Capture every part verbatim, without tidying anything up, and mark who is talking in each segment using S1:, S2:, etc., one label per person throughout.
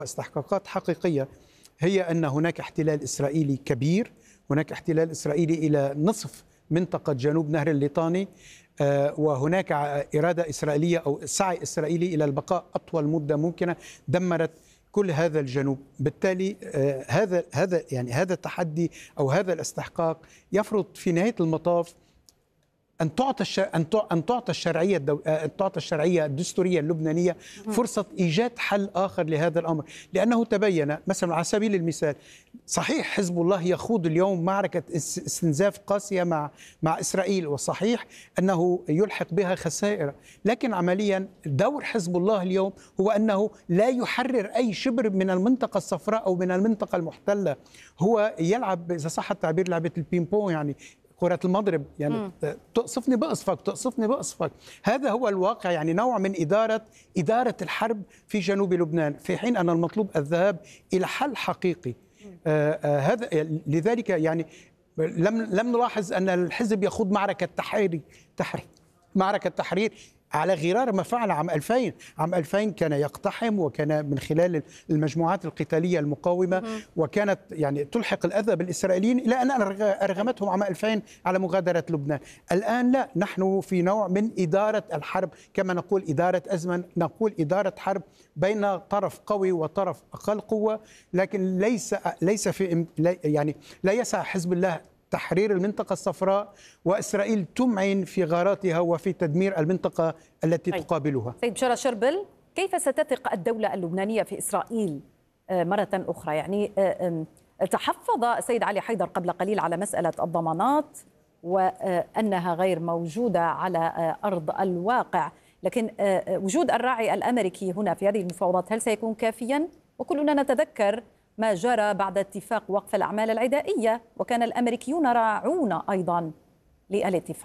S1: استحقاقات حقيقية هي أن هناك احتلال إسرائيلي كبير، هناك احتلال إسرائيلي إلى نصف منطقة جنوب نهر الليطاني، وهناك إرادة إسرائيلية أو سعي إسرائيلي إلى البقاء أطول مدة ممكنة دمرت كل هذا الجنوب. بالتالي هذا هذا يعني هذا التحدي أو هذا الاستحقاق يفرض في نهاية المطاف أن تعطى أن تعطى الشرعية الدو... أن تعطى الشرعية الدستورية اللبنانية فرصة إيجاد حل آخر لهذا الأمر، لأنه تبين مثلا على سبيل المثال صحيح حزب الله يخوض اليوم معركة استنزاف قاسية مع مع إسرائيل، وصحيح أنه يلحق بها خسائر، لكن عمليا دور حزب الله اليوم هو أنه لا يحرر أي شبر من المنطقة الصفراء أو من المنطقة المحتلة. هو يلعب إذا صح التعبير لعبة البينبو، يعني كرة المضرب، يعني م. تقصفني بقصفك تقصفني بقصفك. هذا هو الواقع، يعني نوع من إدارة إدارة الحرب في جنوب لبنان، في حين أن المطلوب الذهاب إلى حل حقيقي. آه آه هذا لذلك يعني لم لم نلاحظ أن الحزب يخوض معركة تحرير تحرير معركة تحرير على غرار ما فعل عام ألفين. عام ألفين كان يقتحم، وكان من خلال المجموعات القتالية المقاومة، وكانت يعني تلحق الأذى بالإسرائيليين إلى أن أرغمتهم عام ألفين على مغادرة لبنان. الآن لا، نحن في نوع من إدارة الحرب، كما نقول إدارة أزمة، نقول إدارة حرب بين طرف قوي وطرف أقل قوة، لكن ليس ليس في يعني لا يسعى حزب الله تحرير المنطقة الصفراء، وإسرائيل تمعن في غاراتها وفي تدمير المنطقة التي أي. تقابلها.
S2: سيد بشارة شربل، كيف ستثق الدولة اللبنانية في إسرائيل مرة أخرى؟ يعني تحفظ السيد علي حيدر قبل قليل على مسألة الضمانات وأنها غير موجودة على أرض الواقع، لكن وجود الراعي الأمريكي هنا في هذه المفاوضات هل سيكون كافيا؟ وكلنا نتذكر ما جرى بعد اتفاق وقف الأعمال العدائية، وكان الأمريكيون راعون أيضا للاتفاق.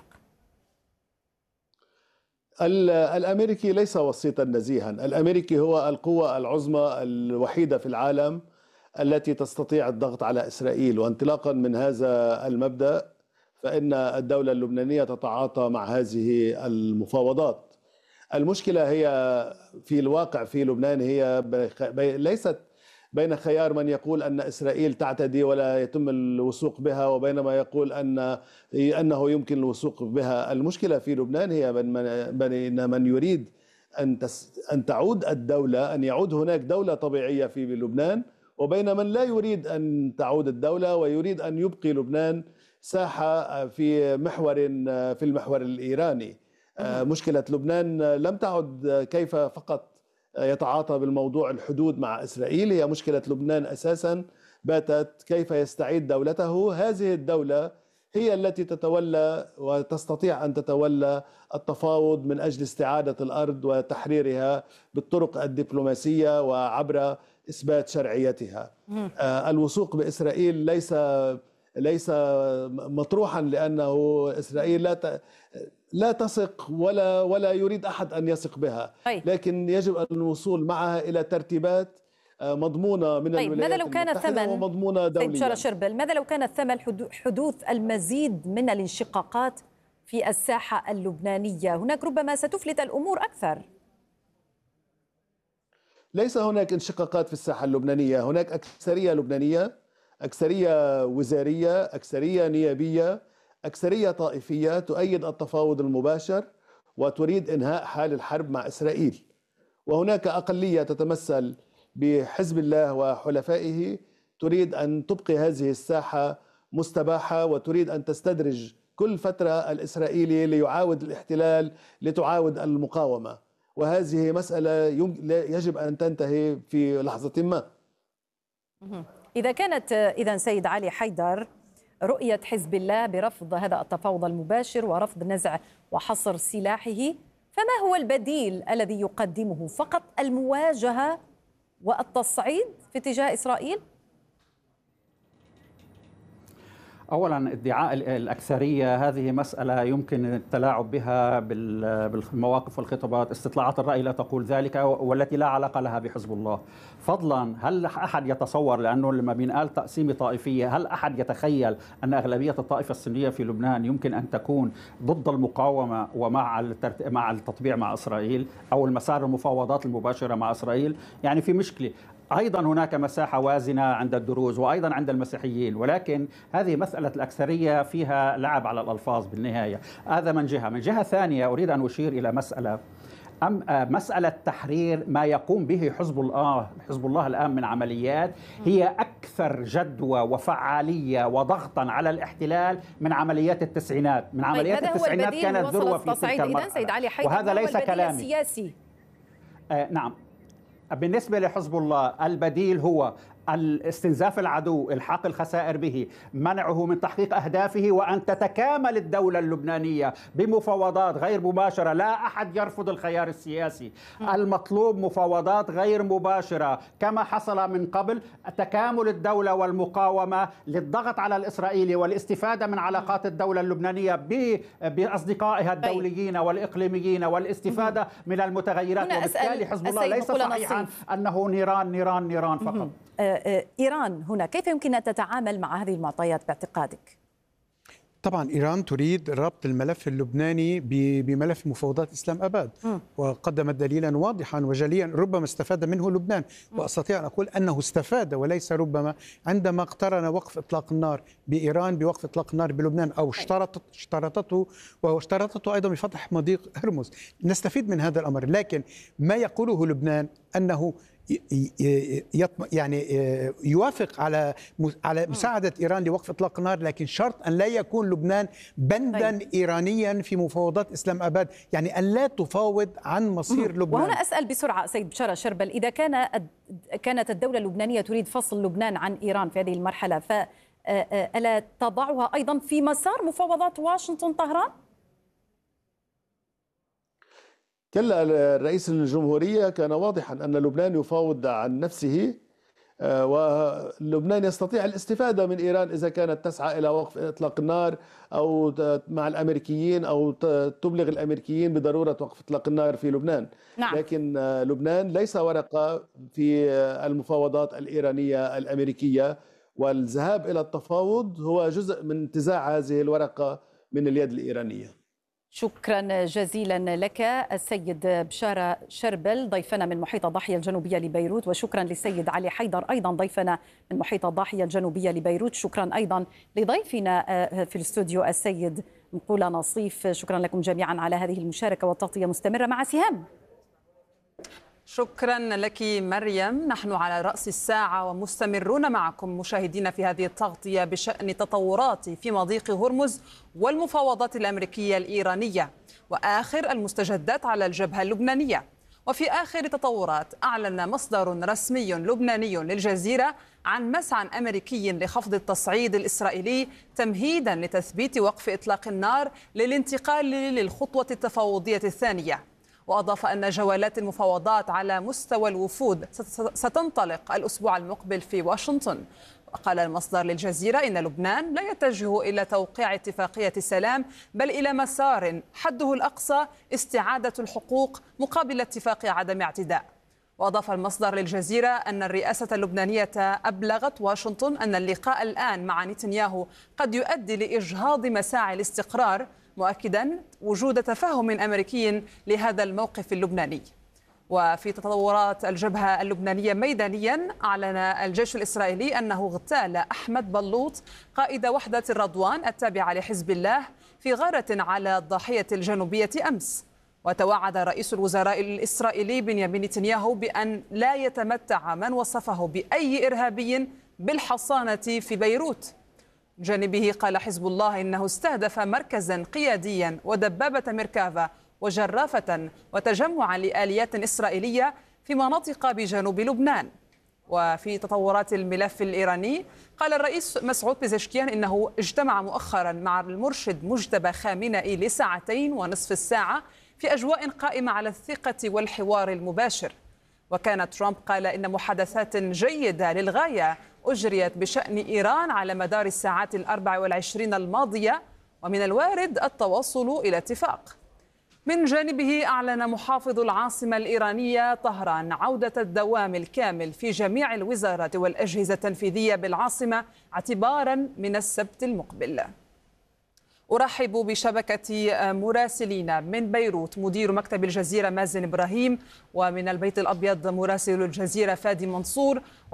S3: الأمريكي ليس وسيطا نزيها، الأمريكي هو القوة العظمى الوحيدة في العالم التي تستطيع الضغط على إسرائيل، وانطلاقا من هذا المبدأ فإن الدولة اللبنانية تتعاطى مع هذه المفاوضات. المشكلة هي في الواقع في لبنان هي ليست بين خيار من يقول أن إسرائيل تعتدي ولا يتم الوثوق بها، وبينما يقول أن أنه يمكن الوثوق بها. المشكلة في لبنان هي بين من يريد أن أن تعود الدولة، أن يعود هناك دولة طبيعية في لبنان، وبين من لا يريد أن تعود الدولة ويريد أن يبقي لبنان ساحة في محور في المحور الإيراني. مشكلة لبنان لم تعد كيف فقط يتعاطى بالموضوع الحدود مع إسرائيل، هي مشكلة لبنان أساسا باتت كيف يستعيد دولته. هذه الدولة هي التي تتولى وتستطيع أن تتولى التفاوض من أجل استعادة الأرض وتحريرها بالطرق الدبلوماسية وعبر إثبات شرعيتها. الوثوق بإسرائيل ليس ليس مطروحا، لأنه إسرائيل لا لا تثق ولا ولا يريد أحد أن يثق بها، لكن يجب الوصول معها إلى ترتيبات مضمونة من
S2: طيب
S3: الولايات
S2: ماذا لو كان
S3: المتحدة
S2: الثمن
S3: ومضمونة دوليا.
S2: سيد بشارة شربل، ماذا لو كان الثمن حدوث المزيد من الانشقاقات في الساحة اللبنانية؟ هناك ربما ستفلت الأمور أكثر.
S3: ليس هناك انشقاقات في الساحة اللبنانية، هناك أكثرية لبنانية، أكثرية وزارية، أكثرية نيابية، أكثرية طائفية تؤيد التفاوض المباشر وتريد إنهاء حال الحرب مع إسرائيل، وهناك أقلية تتمثل بحزب الله وحلفائه تريد أن تبقي هذه الساحة مستباحة، وتريد أن تستدرج كل فترة الإسرائيلي ليعاود الاحتلال لتعاود المقاومة، وهذه مسألة يجب أن تنتهي في لحظة ما.
S2: إذا كانت إذن سيد علي حيدر رؤية حزب الله برفض هذا التفاوض المباشر ورفض نزع وحصر سلاحه، فما هو البديل الذي يقدمه؟ فقط المواجهة والتصعيد في اتجاه إسرائيل؟
S4: أولا ادعاء الأكثرية هذه مسألة يمكن التلاعب بها بالمواقف والخطابات. استطلاعات الرأي لا تقول ذلك، والتي لا علاقة لها بحزب الله. فضلا هل أحد يتصور، لأنه لما بينقال تقسيمة طائفية، هل أحد يتخيل أن أغلبية الطائفة السنية في لبنان يمكن أن تكون ضد المقاومة ومع مع التطبيع مع إسرائيل أو المسار المفاوضات المباشرة مع إسرائيل؟ يعني في مشكلة. أيضا هناك مساحة وازنة عند الدروز وأيضا عند المسيحيين، ولكن هذه مسألة الأكثرية فيها لعب على الألفاظ بالنهاية. هذا من جهة. من جهة ثانية أريد أن أشير إلى مسألة أم مسألة تحرير ما يقوم به حزب الله حزب الله الآن من عمليات هي أكثر جدوى وفعالية وضغطا على الاحتلال من عمليات التسعينات. من عمليات
S2: طيب
S4: التسعينات كانت ذروة في تلك
S2: المرحلة. سيد علي حيدر،
S4: وهذا ليس كلامي
S2: السياسي.
S4: آه نعم، بالنسبة لحزب الله البديل هو الاستنزاف العدو، الحاق الخسائر به، منعه من تحقيق أهدافه، وأن تتكامل الدولة اللبنانية بمفاوضات غير مباشرة. لا أحد يرفض الخيار السياسي، المطلوب مفاوضات غير مباشرة كما حصل من قبل، تكامل الدولة والمقاومة للضغط على الإسرائيلي والاستفادة من علاقات الدولة اللبنانية بأصدقائها الدوليين والإقليميين والاستفادة من المتغيرات. وبالتالي حزب الله ليس صحيحا أنه نيران نيران نيران فقط.
S2: إيران هنا كيف يمكن أن تتعامل مع هذه المعطيات باعتقادك؟
S1: طبعا إيران تريد ربط الملف اللبناني بملف مفاوضات إسلام أباد، م. وقدمت دليلا واضحا وجليا ربما استفاد منه لبنان، م. وأستطيع أن أقول أنه استفاد وليس ربما، عندما اقترن وقف إطلاق النار بإيران بوقف إطلاق النار بلبنان، أو اشترطت اشترطته واشترطته أيضا بفتح مضيق هرمز. نستفيد من هذا الأمر، لكن ما يقوله لبنان أنه يعني يوافق على على مساعدة إيران لوقف إطلاق النار، لكن شرط أن لا يكون لبنان بندا طيب. إيرانيا في مفاوضات إسلام أباد، يعني أن لا تفاوض عن مصير لبنان.
S2: وهنا أسأل بسرعة سيد بشارة شربل، إذا كان كانت الدولة اللبنانية تريد فصل لبنان عن إيران في هذه المرحلة، فألا تضعها أيضا في مسار مفاوضات واشنطن طهران؟
S3: كلا، الرئيس الجمهورية كان واضحا أن لبنان يفاوض عن نفسه، ولبنان يستطيع الاستفادة من إيران إذا كانت تسعى إلى وقف إطلاق النار أو مع الأمريكيين أو تبلغ الأمريكيين بضرورة وقف إطلاق النار في لبنان. نعم. لكن لبنان ليس ورقة في المفاوضات الإيرانية الأمريكية، والذهاب إلى التفاوض هو جزء من انتزاع هذه الورقة من اليد الإيرانية.
S2: شكرا جزيلا لك السيد بشارة شربل ضيفنا من محيط الضاحية الجنوبية لبيروت، وشكرا للسيد علي حيدر أيضا ضيفنا من محيط الضاحية الجنوبية لبيروت. شكرا أيضا لضيفنا في الاستوديو السيد مقولة نصيف. شكرا لكم جميعا على هذه المشاركة والتغطية مستمرة مع سهام.
S5: شكرا لك مريم. نحن على رأس الساعة ومستمرون معكم مشاهدين في هذه التغطية بشأن تطورات في مضيق هرمز والمفاوضات الأمريكية الإيرانية وآخر المستجدات على الجبهة اللبنانية. وفي آخر تطورات أعلن مصدر رسمي لبناني للجزيرة عن مسعى أمريكي لخفض التصعيد الإسرائيلي تمهيدا لتثبيت وقف إطلاق النار للانتقال للخطوة التفاوضية الثانية. وأضاف أن جولات المفاوضات على مستوى الوفود ستنطلق الأسبوع المقبل في واشنطن. وقال المصدر للجزيرة إن لبنان لا يتجه إلى توقيع اتفاقية سلام، بل إلى مسار حده الأقصى استعادة الحقوق مقابل اتفاق عدم اعتداء. وأضاف المصدر للجزيرة أن الرئاسة اللبنانية أبلغت واشنطن أن اللقاء الآن مع نتنياهو قد يؤدي لإجهاض مساعي الاستقرار، مؤكدا وجود تفهم أمريكي لهذا الموقف اللبناني. وفي تطورات الجبهة اللبنانية ميدانيا، أعلن الجيش الإسرائيلي أنه اغتال أحمد بلوط قائد وحدة الرضوان التابعة لحزب الله في غارة على الضاحية الجنوبية أمس. وتوعد رئيس الوزراء الإسرائيلي بنيامين نتنياهو بأن لا يتمتع من وصفه بأي إرهابي بالحصانة في بيروت. جانبه قال حزب الله إنه استهدف مركزا قياديا ودبابة ميركافا وجرافة وتجمعا لآليات إسرائيلية في مناطق بجنوب لبنان. وفي تطورات الملف الإيراني، قال الرئيس مسعود بيزشكيان إنه اجتمع مؤخرا مع المرشد مجتبى خامنئي لساعتين ونصف الساعة في أجواء قائمة على الثقة والحوار المباشر. وكان ترامب قال إن محادثات جيدة للغاية أجريت بشأن إيران على مدار الساعات الأربع والعشرين الماضية، ومن الوارد التوصل إلى اتفاق. من جانبه أعلن محافظ العاصمة الإيرانية طهران عودة الدوام الكامل في جميع الوزارات والأجهزة التنفيذية بالعاصمة اعتبارا من السبت المقبل. أرحب بشبكة مراسلين من بيروت مدير مكتب الجزيرة مازن إبراهيم، ومن البيت الأبيض مراسل الجزيرة فادي منصور.